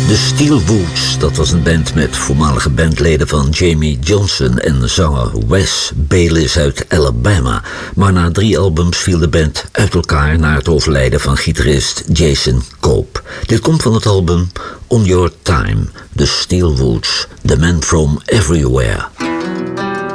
De Steelwoods, dat was een band met voormalige bandleden van Jamie Johnson en zanger Wes Baylis uit Alabama. Maar na 3 albums viel de band uit elkaar na het overlijden van gitarist Jason Cope. Dit komt van het album On Your Time, The Steelwoods, The Man From Everywhere.